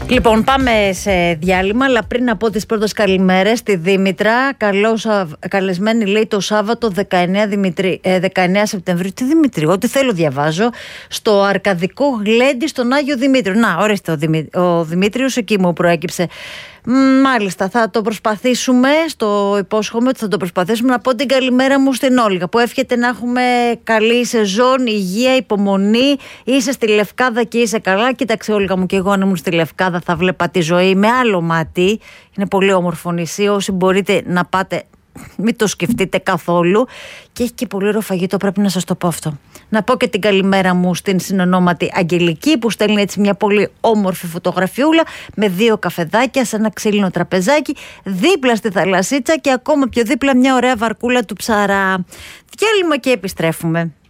Λοιπόν, πάμε σε διάλειμμα, αλλά πριν από τις πρώτες καλημέρες στη Δήμητρα, καλεσμένη λέει το Σάββατο 19 Σεπτεμβρίου. Τι Δημητρίου, ό,τι θέλω διαβάζω, στο Αρκαδικό Γλέντι στον Άγιο Δημήτριο. Να, ορίστε, ο Δημήτριος εκεί μου προέκυψε. Μάλιστα, θα το προσπαθήσουμε, στο υπόσχομαι ότι θα το προσπαθήσουμε, να πω την καλημέρα μου στην Όλγα που εύχεται να έχουμε καλή σεζόν, υγεία, υπομονή. Είσαι στη Λευκάδα και είσαι καλά. Κοίταξε, Όλγα μου, και εγώ αν ήμουν στη Λευκάδα θα βλέπα τη ζωή με άλλο μάτι. Είναι πολύ όμορφο νησί, όσοι μπορείτε να πάτε μην το σκεφτείτε καθόλου, και έχει και πολύ ωραίο φαγητό, πρέπει να σας το πω αυτό. Να πω και την καλημέρα μου στην συνονόματη Αγγελική που στέλνει έτσι μια πολύ όμορφη φωτογραφιούλα με 2 καφεδάκια σε ένα ξύλινο τραπεζάκι δίπλα στη θαλασσίτσα και ακόμα πιο δίπλα μια ωραία βαρκούλα του Ψαρά. Διάλειμμα και επιστρέφουμε.